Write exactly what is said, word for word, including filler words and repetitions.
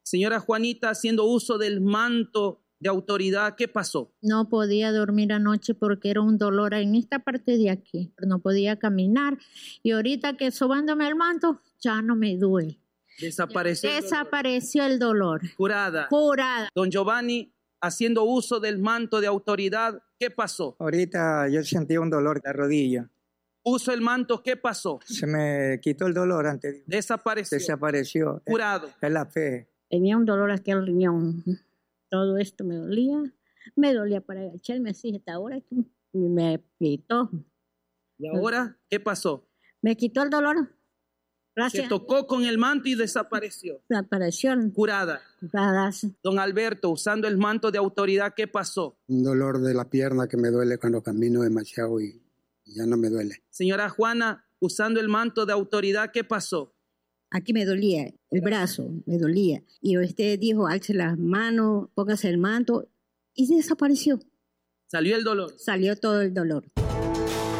Señora Juanita, haciendo uso del manto de autoridad, ¿qué pasó? No podía dormir anoche porque era un dolor en esta parte de aquí. No podía caminar y ahorita que sobándome el manto ya no me duele. Desapareció. Desapareció el dolor. El dolor. Curada. Curada. Don Giovanni, haciendo uso del manto de autoridad, ¿qué pasó? Ahorita yo sentía un dolor en la rodilla. Puso el manto, ¿qué pasó? Se me quitó el dolor antes. Desapareció. Desapareció. Curado. Es la fe. Tenía un dolor aquí al riñón. Todo esto me dolía. Me dolía para agacharme así hasta ahora. Y me quitó. ¿Y ahora qué pasó? Me quitó el dolor. Gracias. Se tocó con el manto y desapareció. Desapareció. Curada. Curadas. Don Alberto, usando el manto de autoridad, ¿qué pasó? Un dolor de la pierna que me duele cuando camino demasiado y ya no me duele. Señora Juana, usando el manto de autoridad, ¿qué pasó? Aquí me dolía, el brazo me dolía. Y usted dijo, alce las manos, póngase el manto y desapareció. Salió el dolor. Salió todo el dolor.